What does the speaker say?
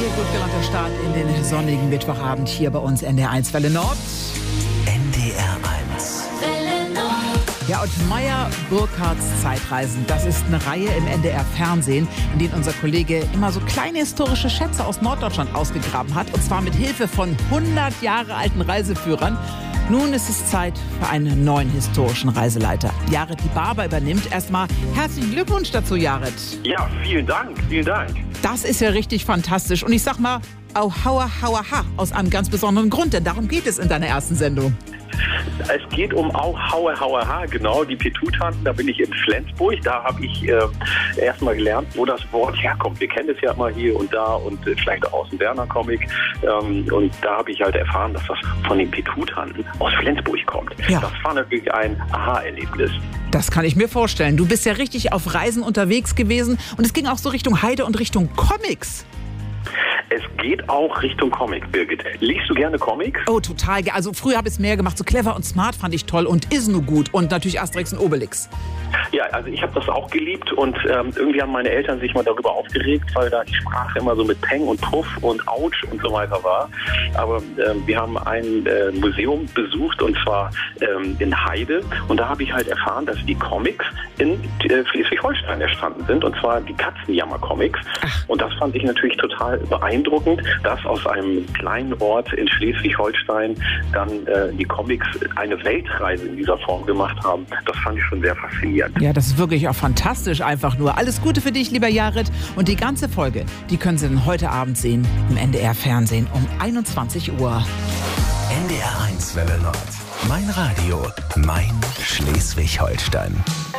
gut gelaunter Start in den sonnigen Mittwochabend hier bei uns NDR1 Welle Nord. NDR1 Welle Nord. Ja, und Meyer-Burkhardts Zeitreisen, das ist eine Reihe im NDR-Fernsehen, in denen unser Kollege immer so kleine historische Schätze aus Norddeutschland ausgegraben hat. Und zwar mit Hilfe von 100 Jahre alten Reiseführern. Nun ist es Zeit für einen neuen historischen Reiseleiter. Jared Die Barber übernimmt. Erstmal herzlichen Glückwunsch dazu, Jared. Ja, vielen Dank, vielen Dank. Das ist ja richtig fantastisch. Und ich sag mal, au hauer, hauer, ha, aus einem ganz besonderen Grund, denn darum geht es in deiner ersten Sendung. Es geht um auch Hauer, Hauer, Ha, genau, die Petuttanten. Da bin ich in Flensburg. Da habe ich erstmal gelernt, wo das Wort herkommt. Wir kennen es ja immer hier und da und vielleicht auch aus dem Werner-Comic. Und da habe ich halt erfahren, dass das von den Petuttanten aus Flensburg kommt. Ja. Das war natürlich ein Aha-Erlebnis. Das kann ich mir vorstellen. Du bist ja richtig auf Reisen unterwegs gewesen und es ging auch so Richtung Heide und Richtung Comics. Es geht auch Richtung Comic, Birgit. Liest du gerne Comics? Oh, total. Also früher habe ich es mehr gemacht. So Clever und Smart fand ich toll und Is Nu gut und natürlich Asterix und Obelix. Ja, also ich habe das auch geliebt und irgendwie haben meine Eltern sich mal darüber aufgeregt, weil da die Sprache immer so mit Peng und Puff und Autsch und so weiter war. Aber wir haben ein Museum besucht und zwar in Heide und da habe ich halt erfahren, dass die Comics in Schleswig-Holstein entstanden sind und zwar die Katzenjammer-Comics. Und das fand ich natürlich total beeindruckend, dass aus einem kleinen Ort in Schleswig-Holstein dann die Comics eine Weltreise in dieser Form gemacht haben. Das fand ich schon sehr faszinierend. Ja, das ist wirklich auch fantastisch einfach nur. Alles Gute für dich, lieber Jared. Und die ganze Folge, die können Sie dann heute Abend sehen im NDR-Fernsehen um 21 Uhr. NDR1 Welle Nord. Mein Radio, mein Schleswig-Holstein.